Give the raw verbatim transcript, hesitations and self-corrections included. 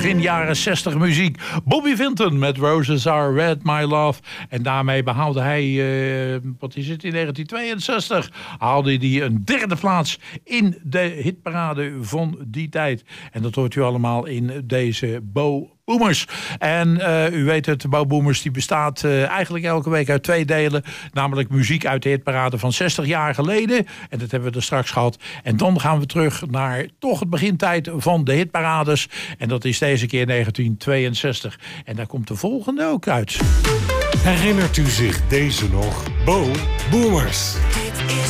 begin jaren zestig muziek. Bobby Vinton met Roses Are Red, My Love. En daarmee behaalde hij, uh, wat is het, in negentien tweeënzestig... haalde hij een derde plaats in de hitparade van die tijd. En dat hoort u allemaal in deze Bo Boomers. En uh, u weet het, de Bo Boomers die bestaat uh, eigenlijk elke week uit twee delen. Namelijk muziek uit de hitparade van zestig jaar geleden. En dat hebben we er straks gehad. En dan gaan we terug naar toch het begintijd van de hitparades. En dat is deze keer negentien tweeënzestig. En daar komt de volgende ook uit. Herinnert u zich deze nog? Bo Boomers.